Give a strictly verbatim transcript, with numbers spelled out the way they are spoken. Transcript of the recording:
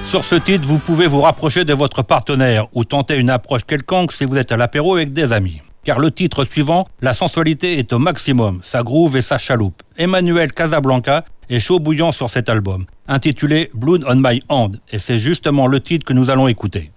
Sur ce titre, vous pouvez vous rapprocher de votre partenaire ou tenter une approche quelconque si vous êtes à l'apéro avec des amis. Car le titre suivant, la sensualité est au maximum, ça groove et ça chaloupe. Emmanuel Casablanca est chaud bouillant sur cet album, intitulé Blood on My Hand, et c'est justement le titre que nous allons écouter.